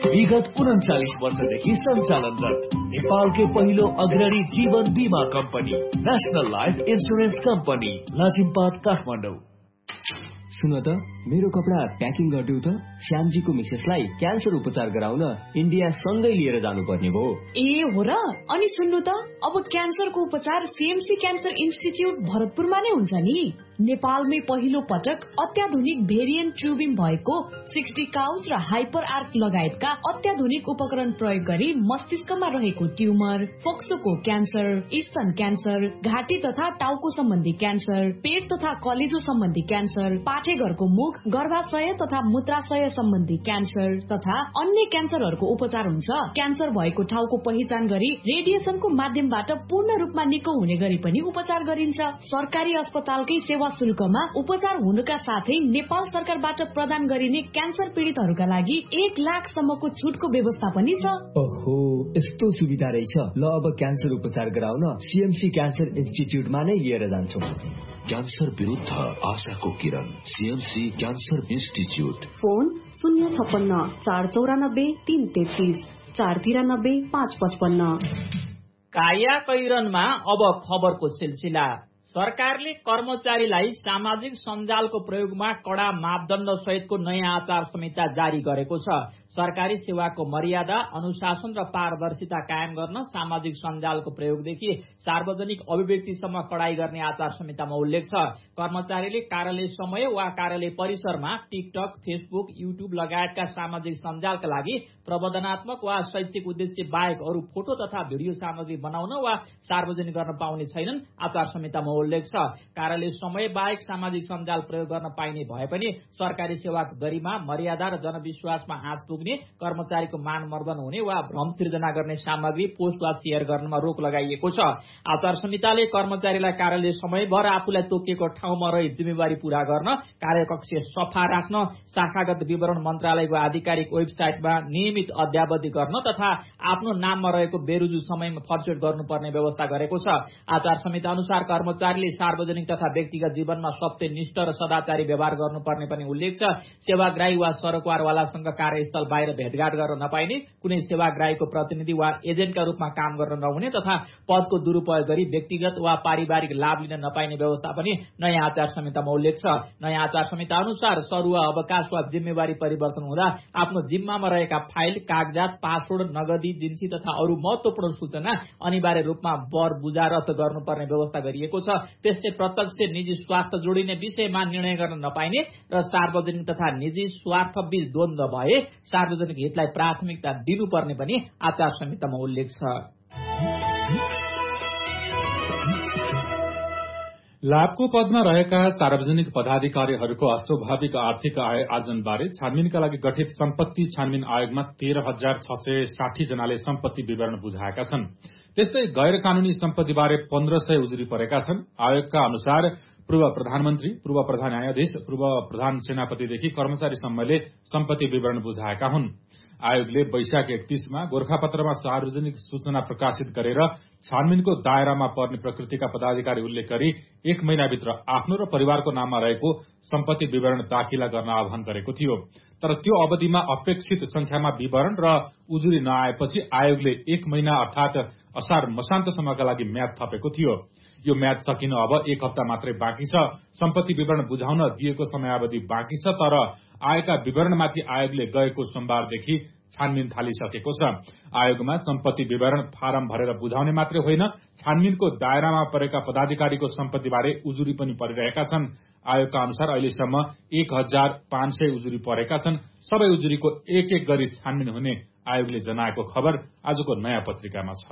विगत 39 वर्षदेखि सञ्चालनरत नेपालकै पहिलो अग्रणी जीवन बीमा company national life insurance company Lazimpat Kathmandu. सुन त मेरो कपडा प्याकिङ गरिदेऊ त। श्यामजीको मिसेसलाई क्यान्सर उपचार गराउन इन्डिया सँगै लिएर जानुपर्ने भयो। ए हो र? अनि सुन्नु त, अब क्यान्सरको उपचार सीएमसी क्यान्सर इन्स्टिच्युट भरतपुरमा नै हुन्छ नि। नेपालमै पहिलो पटक अत्याधुनिक भेरिएन्ट ट्युबिङ भएको 60 काउच र हाइपर आर्क लगायतका अत्याधुनिक उपकरण प्रयोग गरी मस्तिष्कमा रहेको ट्युमर, फोक्सोको क्यान्सर, स्तन क्यान्सर, घाँटी तथा टाउको सम्बन्धी क्यान्सर, पेट तथा कलेजो सम्बन्धी क्यान्सर, पाठेघरको मुख, गर्भाशय तथा मूत्राशय सम्बन्धी क्यान्सर तथा अन्य क्यान्सरहरूको उपचार हुन्छ। क्यान्सर भएको ठाउँको पहिचान गरी रेडिएसनको माध्यमबाट पूर्ण रूपमा निको हुने गरी पनि उपचार गरिन्छ। सरकारी अस्पतालकै सेवा शुल्कमा उपचार हुनुका साथै नेपाल सरकारबाट प्रदान गरिने क्यान्सर पीडितहरूका लागि 1 लाखसम्मको छुटको व्यवस्था पनि छ। ओहो, यस्तो सुविधा रहेछ। ल अब क्यान्सर उपचार गराउन सीएमसी क्यान्सर इन्स्टिच्युटमा नै लिएर जान्छौँ। क्यान्सर विरुद्ध आशाको किरण, सीएमसी क्यान्सर इन्स्टिच्युट। फोन 056 494 333 493 555। काया कैरनमा अब खबरको सिलसिला। सरकारले कर्मचारीलाई सामाजिक सञ्जालको प्रयोगमा कडा मापदण्ड सहितको नयाँ आचार संहिता जारी गरेको छ। सरकारी सेवाको मर्यादा, अनुशासन र पारदर्शिता कायम गर्न सामाजिक सञ्जालको प्रयोगदेखि सार्वजनिक अभिव्यक्तिसम्म कडाई गर्ने आचार संहितामा उल्लेख छ। कर्मचारीले कार्यालय समय वा कार्यालय परिसरमा टिकटक, फेसबुक, युट्युब लगायतका सामाजिक सञ्जालका लागि प्रबोधनात्मक वा शैक्षिक उद्देश्य बाहेक अरू फोटो तथा भिडियो सामग्री बनाउन वा सार्वजनिक गर्न पाउने छैनन्। आचार संहितामा उल्लेख छ। कार्यालय समय बाहेक सामाजिक सञ्जाल प्रयोग गर्न पाइने भए पनि सरकारी सेवाको गरिमा, मर्यादा र जनविश्वासमा आँच पुग्ने, कर्मचारीको मानमर्दन हुने वा भ्रम सिर्जना गर्ने सामग्री पोस्ट वा शेयर गर्नमा रोक लगाइएको छ। आचार संहिताले कर्मचारीलाई कार्यालय समयभर आफूलाई तोकिएको ठाउँमा रही जिम्मेवारी पूरा गर्न, कार्यकक्ष सफा राख्न, शाखागत विवरण मन्त्रालयको आधिकारिक वेबसाइटमा नियमित अद्यावधि गर्न तथा आफ्नो नाममा रहेको बेरुजु समयमा फर्चेट गर्नुपर्ने व्यवस्था गरेको छ। आचार संहिता अनुसार कर्मचारीले सार्वजनिक तथा व्यक्तिगत जीवनमा सत्यनिष्ठ र सदाचारी व्यवहार गर्नुपर्ने पनि उल्लेख छ। सेवाग्राही वा सरकारवालासँग कार्यस्थल बाहिर भेटघाट गर्न नपाइने, कुनै सेवाग्राहीको प्रतिनिधि वा एजेन्टका रूपमा काम गर्न नहुने तथा पदको दुरूपयोग गरी व्यक्तिगत वा पारिवारिक लाभ लिन नपाइने व्यवस्था पनि नयाँ आचार संहितामा उल्लेख छ। नयाँ आचार संहिता अनुसार सरुवा अवकाश वा जिम्मेवारी परिवर्तन हुँदा आफ्नो जिम्मामा रहेका फाइल, कागजात, पासवर्ड, नगदी, जिन्सी तथा अरू महत्वपूर्ण सूचना अनिवार्य रूपमा बर बुझा रद्द गर्नुपर्ने व्यवस्था गरिएको छ। त्यस्तै प्रत्यक्ष निजी स्वार्थ जोडिने विषयमा निर्णय गर्न नपाइने र सार्वजनिक तथा निजी स्वार्थ बीच द्वन्द्व भए सार्वजनिक हितलाई प्राथमिकता दिनुपर्ने पनि आचार संहितामा उल्लेख छ। ल्याबको पदमा रहेका सार्वजनिक पदाधिकारीहरूको अस्वाभाविक आर्थिक आय आर्जनबारे छानबिनका लागि गठित सम्पत्ति छानबिन आयोगमा 13,660 जनाले सम्पत्ति विवरण बुझाएका छन्। त्यस्तै गैर कानूनी सम्पत्तिबारे 1500 उजुरी परेका छन्। आयोगका अनुसार पूर्व प्रधानमन्त्री, पूर्व प्रधान न्यायाधीश, पूर्व प्रधान सेनापतिदेखि कर्मचारीसम्मले सम्पत्ति विवरण बुझाएका हुन्। आयोगले वैशाख 31 मा गोरखापत्रमा सार्वजनिक सूचना प्रकाशित गरेर छानबिनको दायरामा पर्ने प्रकृतिका पदाधिकारी उल्लेख गरी 1 महिनाभित्र आफ्नो र परिवारको नाममा रहेको सम्पत्ति विवरण दाखिला गर्न आह्वान गरेको थियो। तर त्यो अवधिमा अपेक्षित संख्यामा विवरण र उजुरी नआएपछि आयोगले 1 महिना अर्थात असार मसान्तसम्मका लागि म्याद थपेको थियो। यो म्याद सकिन अब 1 हप्ता मात्रै बाँकी छ। सम्पत्ति विवरण बुझाउन दिएको समयावधि बाँकी छ, तर आएका विवरणमाथि आयोगले गएको सोमबारदेखि छानबिन थालिसकेको छ। आयोगमा सम्पत्ति विवरण फारम भरेर बुझाउने मात्रै होइन, छानबिनको दायरामा परेका पदाधिकारीको सम्पत्तिबारे उजुरी पनि परिरहेका छन्। आयोगका अनुसार अहिलेसम्म 1500 उजुरी परेका छन्। सबै उजुरीको एक एक गरी छानबिन हुने आयोगले जनाएको खबर आजको नयाँ पत्रिकामा छ।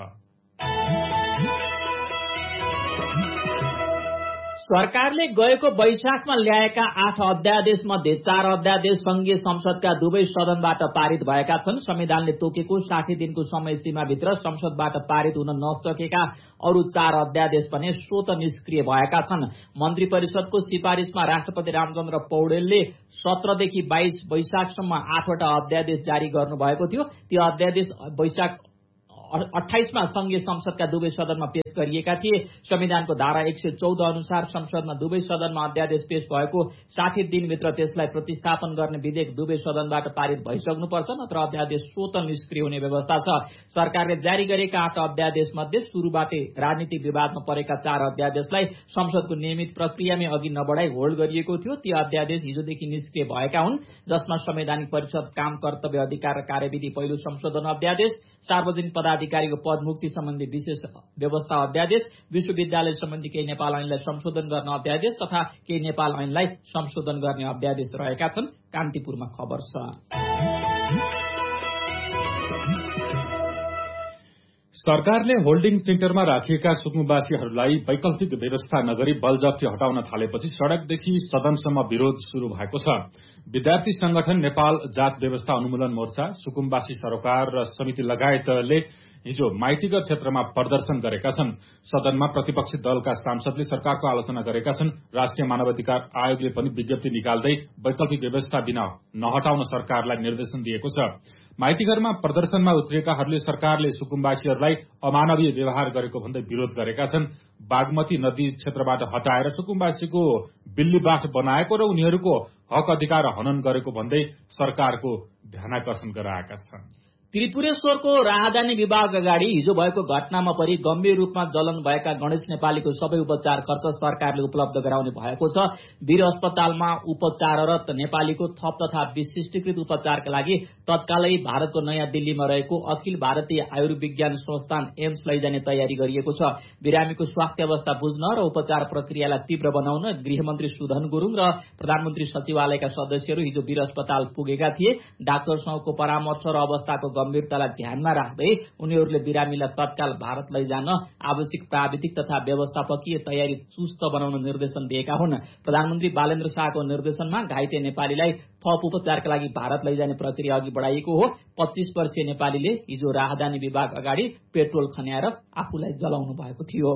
सरकारले गएको वैशाखमा ल्याएका 8 अध्यादेश मध्ये 4 अध्यादेश संघीय संसदका दुवै सदनबाट पारित भएका छन्। संविधानले तोकेको 60 दिनको समय सीमाभित्र संसदबाट पारित हुन नसकेका अरू 4 अध्यादेश भने स्वतः निष्क्रिय भएका छन्। मन्त्री परिषदको सिफारिशमा राष्ट्रपति रामचन्द्र पौडेलले 17 देखि 22 वैशाखसम्म 8 वटा अध्यादेश जारी गर्नुभएको थियो। ती अध्यादेश वैशाख 28मा संघीय संसदका दुवै सदनमा पेश गरिएका थिए। संविधानको धारा 114 अनुसार संसदमा दुवै सदनमा अध्यादेश पेश भएको 60 दिनभित्र त्यसलाई प्रतिस्थापन गर्ने विधेयक दुवै सदनबाट पारित भइसक्नुपर्छ, नत्र अध्यादेश स्वतः निष्क्रिय हुने व्यवस्था छ। सरकारले जारी गरेका 8 अध्यादेश मध्ये सुरुबाटै राजनीतिक विवादमा परेका 4 अध्यादेशलाई संसदको नियमित प्रक्रियामै अघि नबढाई होल्ड गरिएको थियो। ती अध्यादेश हिजोदेखि निष्क्रिय भएका हुन्, जसमा संवैधानिक परिषद, काम, कर्तव्य, अधिकार र कार्यविधि पहिलो संशोधन अध्यादेश, सार्वजनिक पदाधिकारीको पदमुक्ति सम्बन्धी विशेष व्यवस्था अध्यादेश, विश्वविद्यालय सम्बन्धी केही नेपाल ऐनलाई संशोधन गर्न अध्यादेश तथा केही नेपाल ऐनलाई संशोधन गर्ने अध्यादेश रहेका छन्। कान्तिपुरमा खबर छ। सरकारले होल्डिङ सेन्टरमा राखिएका सुकुम्बासीहरूलाई वैकल्पिक व्यवस्था नगरी बलजफ्ती हटाउन थालेपछि सड़कदेखि सदनसम्म विरोध शुरू भएको छ। विद्यार्थी संगठन नेपाल जात व्यवस्था उन्मूलन मोर्चा, सुकुम्बासी सरोकार र समिति लगायतले हिजो माइतीगर क्षेत्रमा प्रदर्शन गरेका छन्। सदनमा प्रतिपक्षी दलका सांसदले सरकारको आलोचना गरेका छन्। राष्ट्रिय मानवाधिकार आयोगले पनि विज्ञप्ति निकाल्दै वैकल्पिक व्यवस्था बिना नहटाउन सरकारलाई निर्देशन दिएको छ। माइतीघरमा प्रदर्शनमा उत्रिएकाहरूले सरकारले सुकुम्बासीहरूलाई अमानवीय व्यवहार गरेको भन्दै विरोध गरेका छन्। बागमती नदी क्षेत्रबाट हटाएर सुकुम्बासीको बिल्लीबाठ बनाएको र उनीहरूको हक अधिकार हनन गरेको भन्दै सरकारको ध्यानाकर्षण गराएका छन्। त्रिपुरेश्वरको राहदानी विभाग अगाडि हिजो भएको घटनामा परि गम्भीर रूपमा जलन भएका गणेश नेपालीको सबै उपचार खर्च सरकारले उपलब्ध गराउने भएको छ। वीर अस्पतालमा उपचाररत नेपालीको थप तथा विशिष्टीकृत उपचारका लागि तत्कालै भारतको नयाँ दिल्लीमा रहेको अखिल भारतीय आयुर्विज्ञान संस्थान एम्स लैजाने तयारी गरिएको छ। बिरामीको स्वास्थ्य अवस्था बुझ्न र उपचार प्रक्रियालाई तीव्र बनाउन गृहमन्त्री सुधन गुरूङ र प्रधानमन्त्री सचिवालयका सदस्यहरू हिजो वीर अस्पताल पुगेका थिए। डाक्टरसँगको परामर्श र अवस्थाको गम्भीरतालाई ध्यानमा राख्दै उनीहरूले बिरामीलाई तत्काल भारत लैजान आवश्यक प्राविधिक तथा व्यवस्थापकीय तयारी चुस्त बनाउन निर्देशन दिएका हुन्। प्रधानमन्त्री बालेन्द्र शाहको निर्देशनमा घाइते नेपालीलाई थप उपचारका लागि भारत लैजाने प्रक्रिया अघि बढाइएको हो। 25 वर्षीय नेपालीले हिजो राहदानी विभाग अगाडि पेट्रोल खन्याएर आफूलाई जलाउनु भएको थियो।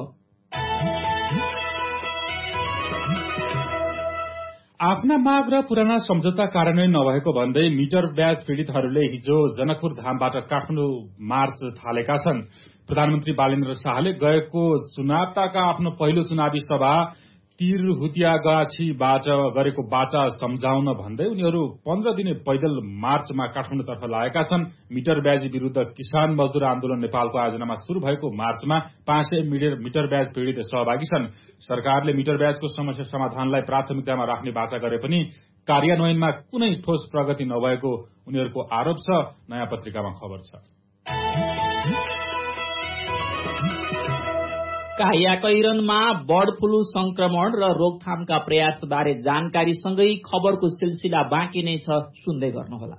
आफ्ना माग र पुराना सम्झौता कार्यान्वयन नभएको भन्दै मिटर ब्याज पीड़ितहरूले हिजो जनकपुर धामबाट काठमाडौँ मार्च थालेका छन्। प्रधानमन्त्री बालेन्द्र शाहले गएको चुनावका आफ्नो पहिलो चुनावी सभा तिरहुतियागाछीबाट गरेको बाचा सम्झाउन भन्दै उनीहरू 15 दिने पैदल मार्चमा काठमाडौँतर्फ लागेका छन्। मिटर ब्याजी विरूद्ध किसान मजदूर आन्दोलन नेपालको आयोजनामा शुरू भएको मार्चमा 500 मिटर ब्याज पीड़ित सहभागी छन्। सरकारले मिटर ब्याजको समस्या समाधानलाई प्राथमिकतामा राख्ने बाचा गरे पनि कार्यान्वयनमा कुनै ठोस प्रगति नभएको उनीहरूको आरोप छ। नयाँ पत्रिकामा खबर छ। काहिया कैरनमा बर्ड फ्लू संक्रमण र रोकथामका प्रयासबारे जानकारीसँगै खबरको सिलसिला बाँकी नै छ, सुन्दै गर्नुहोला।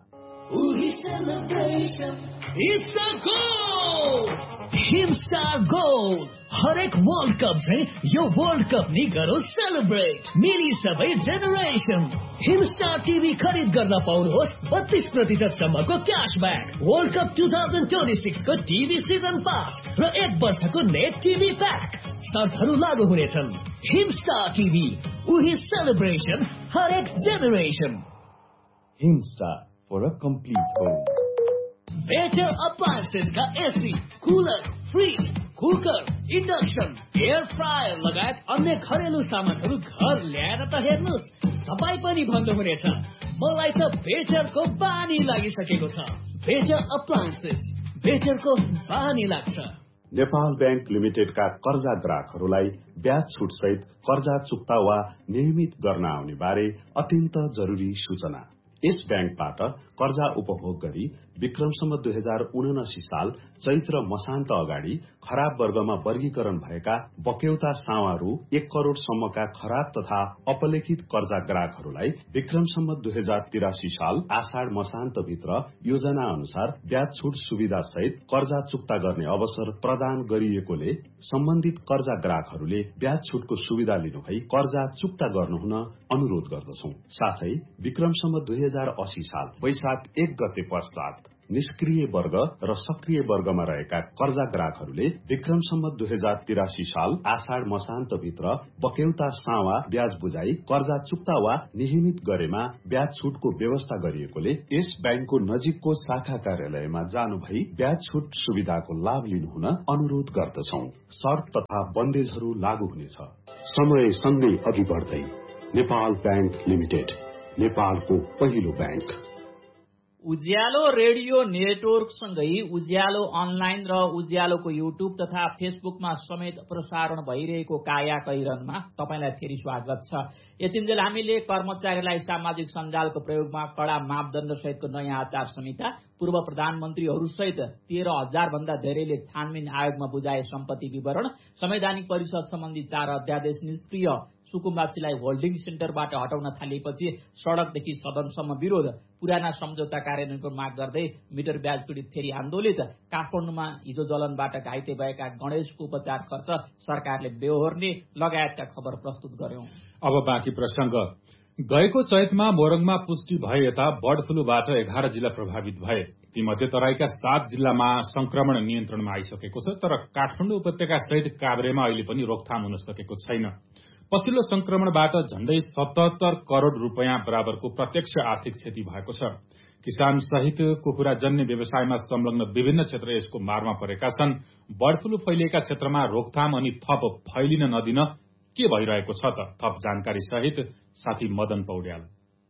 हरेक वर्ल्ड कप चाहिँ यो वर्ल्ड कप नि गरौ सेलिब्रेट, मिली सबै जेनेरेसन। हिमस्टार टिभी खरिद गर्न पाउनुहोस् 32% सम्मको क्याशब्याक, वर्ल्ड कप 2026 को टिभी सिजन पास र 1 वर्षको नेट टिभी प्याक। शर्तहरू लागू हुनेछन्। हिमस्टार टिभी, उही सेलिब्रेसन, हरेक generation. Himstar for a complete home. Better appliances का AC, cooler, fridge, cooker, induction, air fryer लगायत अन्य घरेलु सामानहरू घर ल्याएर त हेर्नुहोस्, तपाईँ पनि भन्नुहुनेछ मलाई त बेटरको बानी लागिसकेको छ। बेटर अप्लायन्सेस, बेटरको बानी लाग्छ। नेपाल बैंक लिमिटेडका कर्जा ग्राहकहरूलाई ब्याज छुट सहित कर्जा चुक्ता वा नियमित गर्न आउने बारे अत्यन्त जरुरी सूचना। यस बैंकबाट कर्जा उपभोग गरी विक्रमसम्म 2079 साल चैत्र मसान्त अगाडि खराब वर्गमा वर्गीकरण भएका बक्यौता सावा रु 1 करोड़ सम्मका खराब तथा अपलेखित कर्जा ग्राहकहरूलाई विक्रमसम्म 2083 साल आषाढ़ मसान्त भित्र योजना अनुसार ब्याज छुट सुविधा सहित कर्जा चुक्ता गर्ने अवसर प्रदान गरिएकोले सम्बन्धित कर्जा ग्राहकहरूले ब्याज छुटको सुविधा लिनुभई कर्जा चुक्ता गर्नुहुन अनुरोध गर्दछौं। साथै विक्रमसम्म 2080 साल वैशाख 1 गते पश्चात निष्क्रिय वर्ग र सक्रिय वर्गमा रहेका कर्जा ग्राहकहरूले विक्रमसम्म 2083 साल आषाढ़ मसान्तभित्र बक्यौता सावा ब्याज बुझाई कर्जा चुक्ता वा नियमित गरेमा ब्याज छुटको व्यवस्था गरिएकोले यस ब्याङ्कको नजिकको शाखा कार्यालयमा जानु भई ब्याज छुट सुविधाको लाभ लिनुहुन अनुरोध गर्दछौं। शर्त तथा बन्देजहरू लागू हुनेछ। समय सँगै अघि बढ्दै नेपाल ब्याङ्क लिमिटेड, नेपालको पहिलो ब्याङ्क। उज्यालो रेडियो नेटवर्कसँगै उज्यालो अनलाइन र उज्यालोको युट्युब तथा फेसबुकमा समेत प्रसारण भइरहेको काया कैरनमा तपाईलाई फेरि स्वागत छ। यतिन्जेल हामीले कर्मचारीलाई सामाजिक सञ्जालको प्रयोगमा कडा मापदण्ड सहितको नयाँ आचार संहिता, पूर्व प्रधानमन्त्रीहरूसहित 13,000 भन्दा धेरैले छानबिन आयोगमा बुझाए सम्पत्ति विवरण, संवैधानिक परिषद सम्बन्धी 4 अध्यादेश निष्क्रिय, सुकुम्बासीलाई होल्डिङ सेन्टरबाट हटाउन थालिएपछि सड़कदेखि सदनसम्म विरोध, पुराना सम्झौता कार्यान्वयनको माग गर्दै मिटर ब्याज पीड़ित फेरि आन्दोलित, काठमाडौँमा हिजो जलनबाट घाइते भएका गणेशको उपचार खर्च सरकारले बेहोर्ने लगायतका खबर प्रस्तुत गर्यौं। अब बाँकी प्रसंग। गएको चैतमा मोरङमा पुष्टि भए यता बर्ड फ्लूबाट 11 जिल्ला प्रभावित भए। तीमध्ये तराईका 7 जिल्लामा संक्रमण नियन्त्रणमा आइसकेको छ, तर काठमाडौँ उपत्यका सहित काभ्रेमा अहिले पनि रोकथाम हुन सकेको छैन। पछिल्लो संक्रमणबाट झण्डै 77 करोड़ रूपियाँ बराबरको प्रत्यक्ष आर्थिक क्षति भएको छ। किसान सहित कुखुराजन्य व्यवसायमा संलग्न विभिन्न क्षेत्र यसको मारमा परेका छन्। बर्ड फ्लू फैलिएका क्षेत्रमा रोकथाम अनि थप फैलिन नदिन के भइरहेको छ त? थप जानकारी सहित साथी मदन पौड्याल।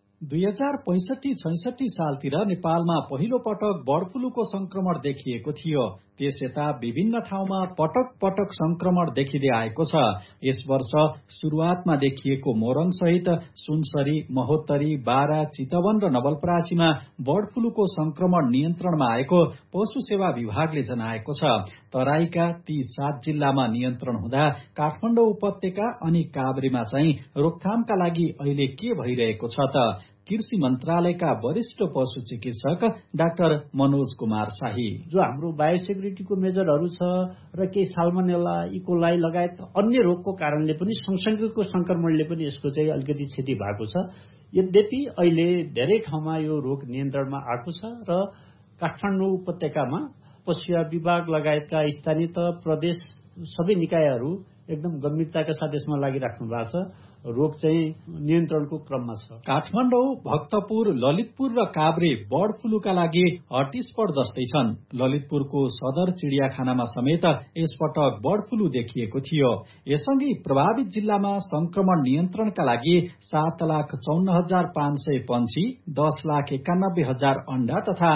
2065-66 सालतिर नेपालमा पहिलो पटक बर्ड फ्लूको संक्रमण देखिएको थियो। त्यस यता विभिन्न ठाउँमा पटक पटक संक्रमण देखिँदै आएको छ। यस वर्ष शुरूआतमा देखिएको मोरङ सहित सुनसरी, महोत्तरी, बारा, चितवन र नवलपरासीमा बर्ड फ्लूको संक्रमण नियन्त्रणमा आएको पशु सेवा विभागले जनाएको छ। तराईका ती 7 जिल्लामा नियन्त्रण हुँदा काठमाडौँ उपत्यका अनि काभ्रेमा चाहिँ रोकथामका लागि अहिले के भइरहेको छ त? कृषि मन्त्रालयका वरिष्ठ पशु चिकित्सक डाक्टर मनोज कुमार शाही। जो हाम्रो बायोसेक्युरिटीको मेजरहरू छ र केही साल्मोनेला, इकोलाई लगायत अन्य रोगको कारणले पनि सँगसँगैको संक्रमणले पनि यसको चाहिँ अलिकति क्षति भएको छ। यद्यपि अहिले धेरै ठाउँमा यो रोग नियन्त्रणमा आएको छ र काठमाडौँ उपत्यकामा पशु विभाग लगायतका स्थानीय तह, प्रदेश सबै निकायहरू एकदम गम्भीरताका साथ यसमा लागिराख्नु भएको छ। रोग चाहिँ नियन्त्रणको क्रममा छ। काठमाडौँ, भक्तपुर, ललितपुर र काभ्रे बर्ड फ्लूका लागि हटस्पट जस्तै छन्। ललितपुरको सदर चिडियाखानामा समेत यसपटक बर्ड फ्लू देखिएको थियो। यससँगै प्रभावित जिल्लामा संक्रमण नियन्त्रणका लागि 7,54,500 पंक्षी, 10,91,000 अण्डा तथा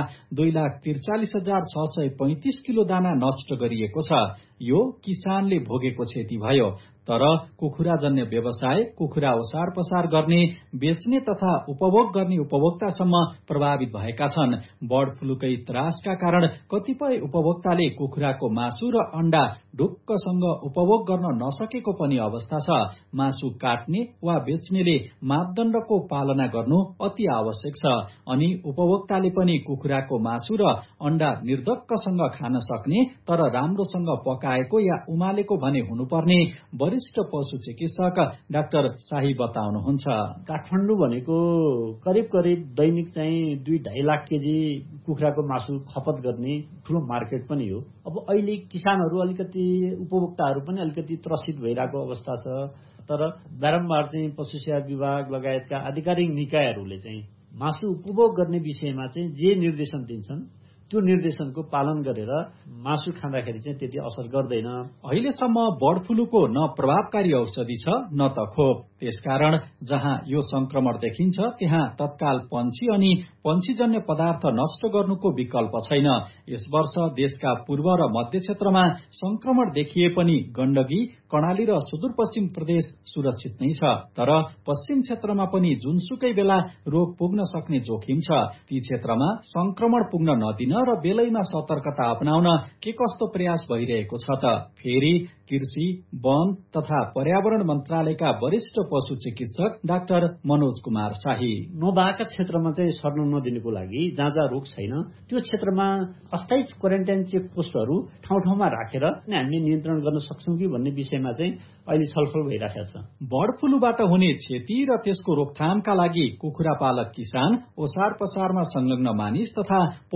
2,43,635 किलो दाना नष्ट गरिएको छ। यो किसानले भोगेको क्षति भयो। तर कुखुराजन्य व्यवसाय, कुखुरा ओसार पसार गर्ने, बेच्ने तथा उपभोग गर्ने उपभोक्तासम्म प्रभावित भएका छन्। बर्ड फ्लूकै त्रासका कारण कतिपय उपभोक्ताले कुखुराको मासु र अण्डा ढुक्कसँग उपभोग गर्न नसकेको पनि अवस्था छ। मासु काट्ने वा बेच्नेले मापदण्डको पालना गर्नु अति आवश्यक छ। अनि उपभोक्ताले पनि कुखुराको मासु र अण्डा निर्धक्कसँग खान सक्ने तर राम्रोसँग पकाएको या उमालेको भने हुनुपर्ने वरिष्ठ पशु चिकित्सक डाक्टर शाही बताउनुहुन्छ। काठमाडौँ भनेको करिब करिब दैनिक चाहिँ 2-2.5 लाख केजी कुखुराको मासु खपत गर्ने ठूलो मार्केट पनि हो। अब अहिले किसानहरू अलिकति, उपभोक्ताहरू पनि अलिकति त्रसित भइरहेको अवस्था छ। तर बारम्बार चाहिँ पशु सेवा विभाग लगायतका आधिकारिक निकायहरूले चाहिँ मासु उपभोग गर्ने विषयमा चाहिँ जे निर्देशन दिन्छन् त्यो निर्देशनको पालन गरेर मासु खाँदाखेरि चाहिँ त्यति असर गर्दैन। अहिलेसम्म बर्ड फ्लूको न प्रभावकारी औषधि छ न त खोप। त्यसकारण जहाँ यो संक्रमण देखिन्छ त्यहाँ तत्काल पंक्षी अनि पंक्षीजन्य पदार्थ नष्ट गर्नुको विकल्प छैन। यस वर्ष देशका पूर्व र मध्य क्षेत्रमा संक्रमण देखिए पनि गण्डकी, कर्णाली र सुदूरपश्चिम प्रदेश सुरक्षित नै छ। तर पश्चिम क्षेत्रमा पनि जुनसुकै बेला रोग पुग्न सक्ने जोखिम छ। ती क्षेत्रमा संक्रमण पुग्न नदिन र बेलैमा सतर्कता अपनाउन के कस्तो प्रयास भइरहेको छ त? फेरि कृषि, वन तथा पर्यावरण मन्त्रालयका वरिष्ठ पशु चिकित्सक डाक्टर मनोज कुमार शाही। नभएका क्षेत्रमा चाहिँ सर्न नदिनुको लागि जहाँ जहाँ रोग छैन त्यो क्षेत्रमा अस्थायी क्वारेन्टाइन चेक पोस्टहरू ठाउँ ठाउँमा राखेर हामीले नियन्त्रण गर्न सक्छौं कि भन्ने विषयमा चाहिँ अहिले छलफल भइरहेको छ। बर्ड फ्लूबाट हुने क्षति र त्यसको रोकथामका लागि कुखुरा पालक किसान, ओसार पसारमा संलग्न मानिस तथा पोल्ट्री क्षेत्र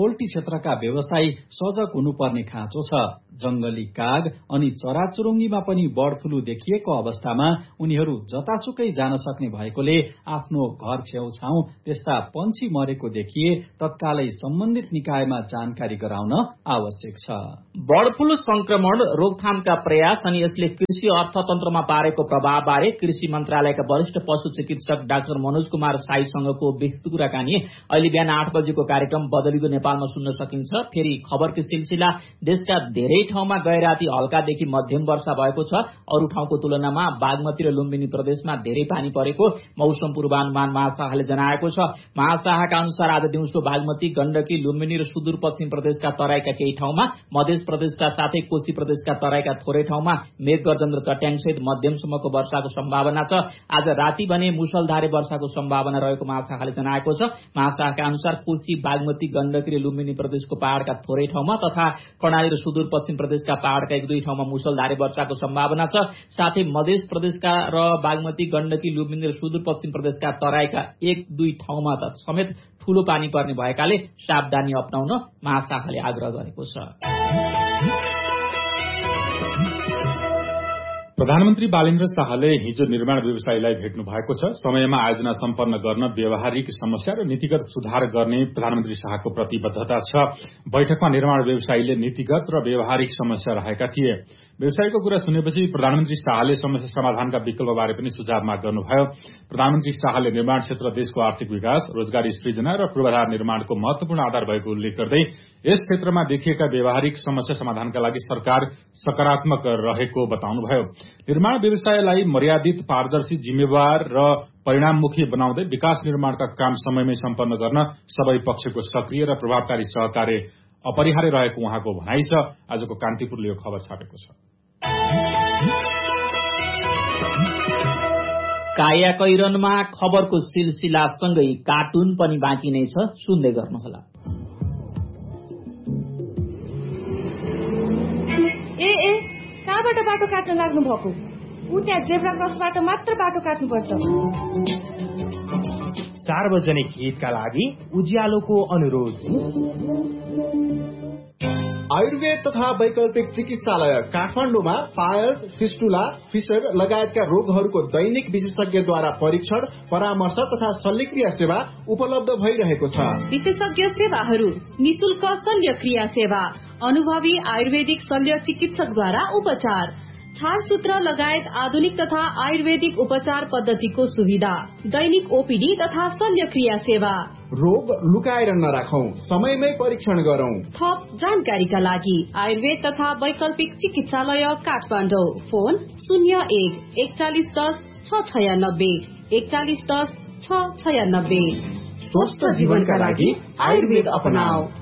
क्षेत्रका व्यवसायी सजग हुनुपर्ने खाँचो छ। जंगली काग अनि चराचुरुङ्गीमा पनि बर्ड फ्लू देखिएको अवस्थामा उनीहरू जतासुकै जान सक्ने भएकोले आफ्नो घर छेउछाउ त्यस्ता पंक्षी मरेको देखिए तत्कालै सम्बन्धित निकायमा जानकारी गराउन आवश्यक छ। बर्ड फ्लू संक्रमण रोकथामका प्रयास अनि यसले कृषि अर्थतन्त्रमा पारेको प्रभाव बारे कृषि मन्त्रालयका वरिष्ठ पशु चिकित्सक डाक्टर मनोज कुमार साईसँगको विस्तृत कुराकानी अहिले बिहान 8 बजेको कार्यक्रम बदलिदो नेपालमा सुन्न सकिन्छ। फेरि खबरको सिलसिला देशका धेरै ठाउँमा गैराती हल्कादेखि मध्यम वर्षा भएको छ। अरू ठाउँको तुलनामा बागमती र लुम्बिनी प्रदेशमा धेरै पानी परेको मौसम पूर्वानुमान महाशाखाले जनाएको छ। महाशाखाका अनुसार आज दिउँसो बागमती, गण्डकी, लुम्बिनी र सुदूरपश्चिम प्रदेशका तराईका केही ठाउँमा, मध्य प्रदेशका साथै कोशी प्रदेशका तराईका थोरै ठाउँमा मेघगर्जन र चट्याङसहित मध्यमसम्मको वर्षाको सम्भावना छ। आज राति भने मुसलधारे वर्षाको सम्भावना रहेको महाशाखाले जनाएको छ। महाशाखाका अनुसार कोशी, बागमती, गण्डकी र लुम्बिनी प्रदेशको पहाड़का थोरै ठाउँमा तथा कर्णाली र सुदूरपश्चिम प्रदेशका पहाड़का 1-2 ठाउँमा मुसलधारे वर्षाको सम्भावना छ। साथै मध्य प्रदेशका र बागमती, गण्डकी, लुम्बिनी र सुदूरपश्चिम प्रदेशका तराईका 1-2 ठाउँमा समेत ठूलो पानी पर्ने भएकाले सावधानी अपनाउन महाशाखाले आग्रह गरेको छ। प्रधानमन्त्री बालेन्द्र शाहले हिजो निर्माण व्यवसायीलाई भेट्नु भएको छ। समयमा आयोजना सम्पन्न गर्न, व्यावहारिक समस्या र नीतिगत सुधार गर्ने प्रधानमन्त्री शाहको प्रतिबद्धता छ। बैठकमा निर्माण व्यवसायीले नीतिगत र व्यावहारिक समस्या रहेका थिए। व्यवसायीको कुरा सुनेपछि प्रधानमन्त्री शाहले समस्या समाधानका विकल्पबारे पनि सुझाव माग गर्नुभयो। प्रधानमन्त्री शाहले निर्माण क्षेत्र देशको आर्थिक विकास, रोजगारी सृजना र पूर्वाधार निर्माणको महत्वपूर्ण आधार भएको उल्लेख गर्दै यस क्षेत्रमा देखिएका व्यावहारिक समस्या समाधानका लागि सरकार सकारात्मक रहेको बताउनुभयो। निर्माण व्यवसायलाई मर्यादित, पारदर्शी, जिम्मेवार र परिणाममुखी बनाउँदै विकास निर्माणका काम समयमै सम्पन्न गर्न सबै पक्षको सक्रिय र प्रभावकारी सहकार्य अपरिहार्य रहेको उहाँको भनाइ छ। आजको कान्तिपुरले यो खबर छापेको छ। कायाकैरनमा खबरको सिलसिलासँगै कार्टुन पनि बाँकी नै छ, सुन्दै गर्नुहोला। ए कहाँबाट बाटो काट्न लाग्नु भएको? उता जेब्रा क्रसबाट मात्र बाटो काट्नुपर्छ। सार्वजनिक हितका लागि उज्यालोको अनुरोध। आयुर्वेद तथा वैकल्पिक चिकित्सालय काठमाडौँमा पायल्स, फिस्टुला, फिसर लगायतका रोगहरूको दैनिक विशेषज्ञद्वारा परीक्षण, परामर्श तथा शल्यक्रिया सेवा उपलब्ध भइरहेको छ। विशेषज्ञ सेवाहरू, निशुल्क शल्यक्रिया सेवा, अनुभवी आयुर्वेदिक शल्य चिकित्सकद्वारा उपचार, छारसूत्र लगायत आधुनिक तथा आयुर्वेदिक उपचार पद्धतिको सुविधा, दैनिक ओपीडी तथा शल्यक्रिया सेवा। रोग लुकाएर नराखौं, समयमै परीक्षण गरौं। थप जानकारीका लागि आयुर्वेद तथा वैकल्पिक चिकित्सालय काठमाडौँ, फोन 01-4110-696 4110-696। स्वस्थ जीवनका लागि आयुर्वेद अपनाऊ।